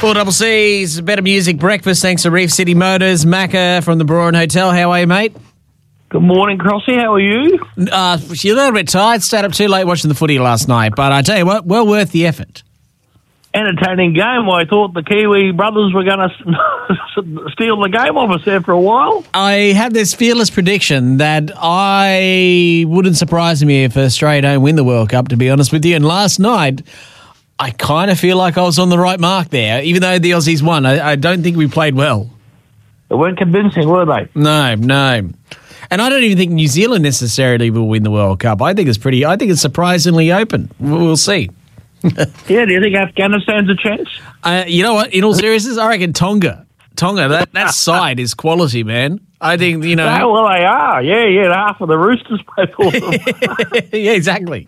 Four double C's, better music breakfast. Thanks to Reef City Motors. Macca from the Broran Hotel. How are you, mate? Good morning, Crossy. How are you? You're a little bit tired. Stayed up too late watching the footy last night. But I tell you what, well worth the effort. Entertaining game. I thought the Kiwi brothers were going to steal the game off us there for a while. I had this fearless prediction that I wouldn't surprise me if Australia don't win the World Cup, to be honest with you. And last night, I kind of feel like I was on the right mark there. Even though the Aussies won, I don't think we played well. They weren't convincing, were they? No. And I don't even think New Zealand necessarily will win the World Cup. I think it's surprisingly open. We'll see. Yeah, do you think Afghanistan's a chance? You know what? In all seriousness, I reckon Tonga, that side is quality, man. I think, you know. Oh, well, they are. Yeah. Half of the Roosters play for them. Yeah, exactly.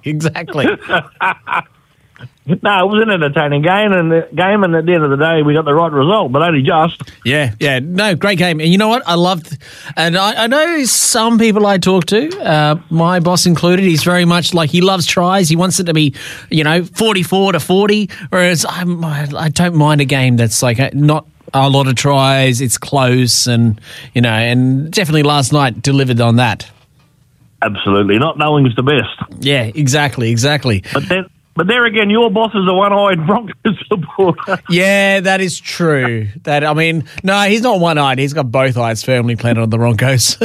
No, it was an entertaining game, and at the end of the day, we got the right result, but only just. Yeah. No, great game. And you know what? I loved, and I know some people I talk to, my boss included, he's very much like, he loves tries. He wants it to be, 44-40, whereas I don't mind a game that's like not a lot of tries. It's close, and, and definitely last night delivered on that. Absolutely. Not knowing is the best. Yeah, exactly. But there again, your boss is a one-eyed Broncos supporter. Yeah, that is true. No, he's not one-eyed. He's got both eyes firmly planted on the Broncos.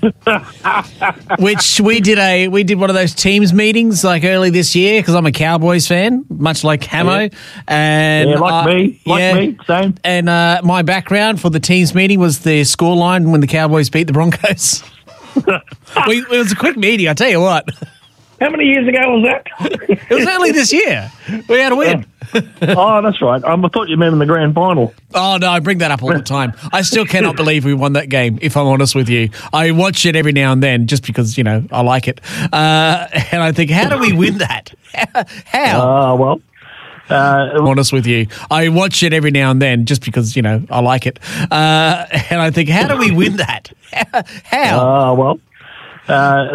Which we did one of those teams meetings like early this year because I'm a Cowboys fan, much like Hamo. Yeah. And me, same. And my background for the teams meeting was the scoreline when the Cowboys beat the Broncos. It was a quick meeting, I tell you what. How many years ago was that? It was early this year. We had a win. Oh, that's right. I thought you meant in the grand final. Oh, no, I bring that up all the time. I still cannot believe we won that game, if I'm honest with you. I watch it every now and then just because, I like it. And I think, how do we win that? How? Honest with you. I watch it every now and then just because, I like it. And I think, how do we win that? How?